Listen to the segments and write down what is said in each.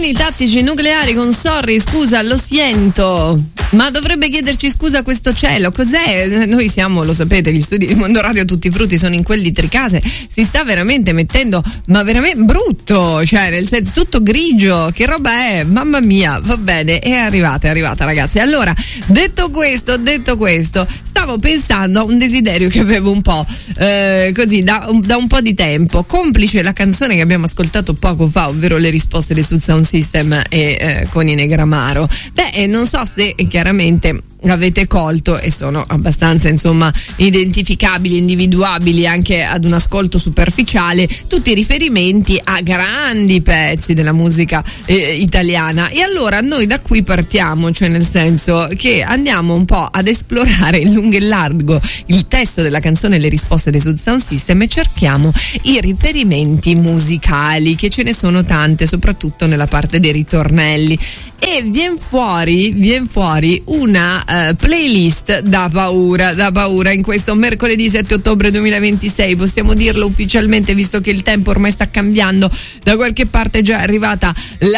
Piani tattici nucleari con Sorry, scusa, lo sento. Ma dovrebbe chiederci scusa questo cielo, cos'è? Noi siamo, lo sapete, gli studi di Mondo Radio Tutti i Frutti sono in quelli di Tricase, si sta veramente mettendo, ma veramente brutto, cioè nel senso tutto grigio, che roba è? Mamma mia, va bene, è arrivata ragazzi. Allora, detto questo, stavo pensando a un desiderio che avevo un po' così da un po' di tempo, complice la canzone che abbiamo ascoltato poco fa, ovvero le risposte dei Sud Sound System e con i Negramaro. Non so se chiaramente avete colto, e sono abbastanza insomma identificabili, individuabili anche ad un ascolto superficiale, tutti i riferimenti a grandi pezzi della musica italiana. E allora noi da qui partiamo, cioè nel senso che andiamo un po' ad esplorare in lungo e largo il testo della canzone Le risposte dei Sud Sound System e cerchiamo i riferimenti musicali, che ce ne sono tante, soprattutto nella parte dei ritornelli, e vien fuori una playlist da paura in questo mercoledì 7 ottobre 2026, possiamo dirlo ufficialmente, visto che il tempo ormai sta cambiando, da qualche parte è già arrivata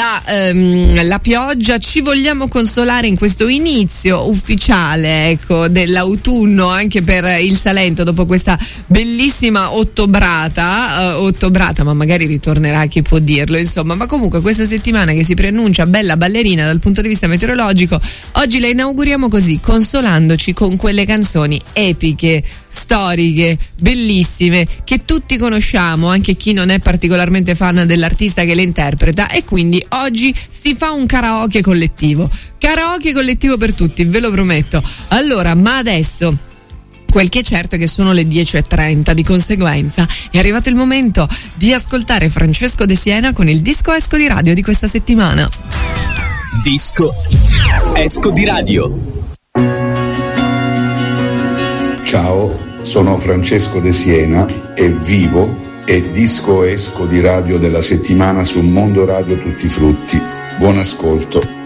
la pioggia. Ci vogliamo consolare in questo inizio ufficiale, ecco, dell'autunno anche per il Salento, dopo questa bellissima ottobrata, ma magari ritornerà, chi può dirlo, insomma. Ma comunque questa settimana che si preannuncia bella ballerina dal punto di vista meteorologico, oggi la inauguriamo così, consolandoci con quelle canzoni epiche, storiche, bellissime, che tutti conosciamo, anche chi non è particolarmente fan dell'artista che le interpreta, e quindi oggi si fa un karaoke collettivo per tutti, ve lo prometto. Allora, ma adesso, quel che è certo è che sono le 10:30, di conseguenza è arrivato il momento di ascoltare Francesco De Siena con il disco esco di radio di questa settimana. Disco esco di radio. Ciao, sono Francesco De Siena e vivo e disco esco di radio della settimana su Mondo Radio Tutti i Frutti. Buon ascolto.